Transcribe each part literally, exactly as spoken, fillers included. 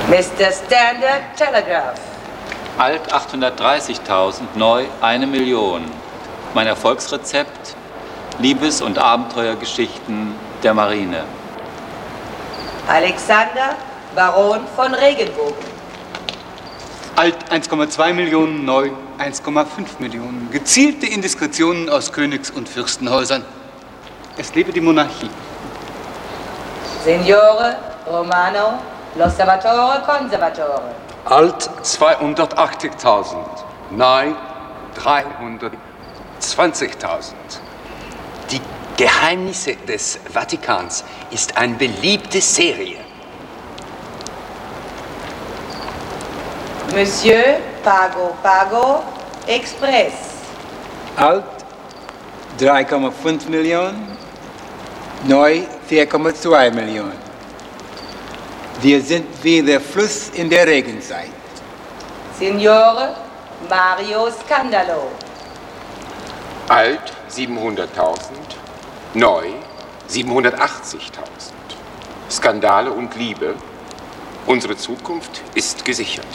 Mister Standard Telegraph. Alt achthundertdreißigtausend, neu eine Million. Mein Erfolgsrezept: Liebes- und Abenteuergeschichten der Marine. Alexander, Baron von Regenbogen. Alt eins Komma zwei Millionen, neu eins Komma fünf Millionen. Gezielte Indiskretionen aus Königs- und Fürstenhäusern. Es lebe die Monarchie. Signore, Romano, l'Osservatore Conservatore. Alt zweihundertachtzigtausend, neu dreihundertzwanzigtausend. Die Geheimnisse des Vatikans ist eine beliebte Serie. Monsieur Pago Pago Express. Alt drei Komma fünf Millionen, neu vier Komma zwei Millionen. Wir sind wie der Fluss in der Regenzeit. Signore Mario Scandalo. Alt siebenhunderttausend, neu siebenhundertachtzigtausend. Skandale und Liebe. Unsere Zukunft ist gesichert.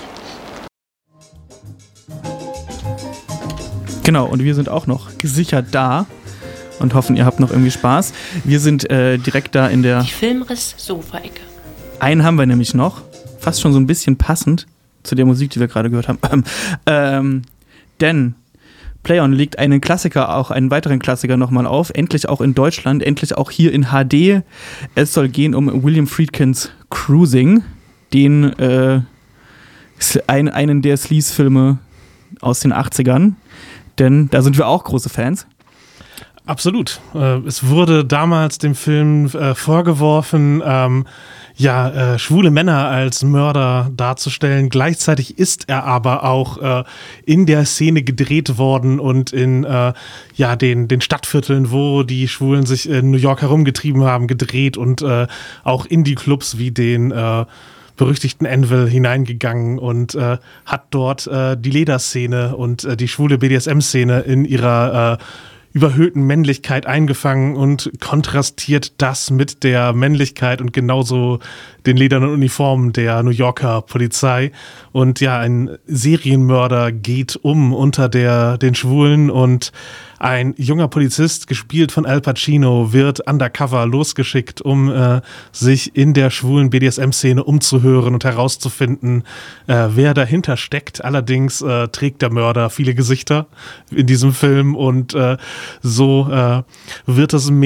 Genau, und wir sind auch noch gesichert da und hoffen, ihr habt noch irgendwie Spaß. Wir sind äh, direkt da in der... Die Filmriss-Sofa-Ecke. Einen haben wir nämlich noch, fast schon so ein bisschen passend zu der Musik, die wir gerade gehört haben. ähm, denn Play-On legt einen Klassiker, auch einen weiteren Klassiker nochmal auf, endlich auch in Deutschland, endlich auch hier in H D. Es soll gehen um William Friedkins Cruising, den äh, ein, einen der Sleaze-Filme aus den achtzigern. Denn da sind wir auch große Fans. Absolut. Es wurde damals dem Film äh, vorgeworfen, ähm, ja, äh, schwule Männer als Mörder darzustellen. Gleichzeitig ist er aber auch äh, in der Szene gedreht worden und in äh, ja, den, den Stadtvierteln, wo die Schwulen sich in New York herumgetrieben haben, gedreht und äh, auch in die Clubs wie den äh, berüchtigten Anvil hineingegangen und äh, hat dort äh, die Lederszene und äh, die schwule B D S M-Szene in ihrer äh, überhöhten Männlichkeit eingefangen und kontrastiert das mit der Männlichkeit und genauso den ledernen Uniformen der New Yorker Polizei. Und ja, ein Serienmörder geht um unter der, den Schwulen und ein junger Polizist, gespielt von Al Pacino, wird undercover losgeschickt, um äh, sich in der schwulen B D S M-Szene umzuhören und herauszufinden, äh, wer dahinter steckt. Allerdings äh, trägt der Mörder viele Gesichter in diesem Film und äh, so äh, wird es mehr